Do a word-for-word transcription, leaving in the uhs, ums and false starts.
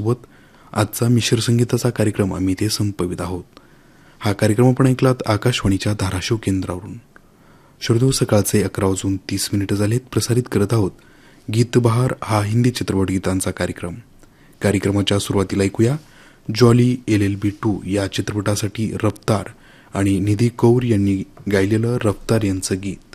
सोबत आजचा मिश्र संगीताचा कार्यक्रम आम्ही ते संपवित आहोत. हा कार्यक्रम आपण ऐकलात आकाशवाणीच्या धाराशिव केंद्रावरून. श्रोतो, सकाळचे अकरा वाजून तीस मिनिटं झालेत. प्रसारित करत आहोत गीत बहार हा हिंदी चित्रपट गीतांचा कार्यक्रम. कार्यक्रमाच्या सुरुवातीला ऐकूया jolly L L B to या चित्रपटासाठी रफ्तार आणि निधी कौर यांनी गायलेलं रफ्तार यांचं गीत.